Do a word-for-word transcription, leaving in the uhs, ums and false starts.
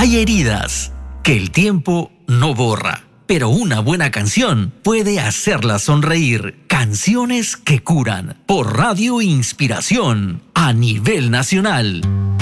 Hay heridas que el tiempo no borra, pero una buena canción puede hacerlas sonreír. Canciones que curan por Radio Inspiración a nivel nacional.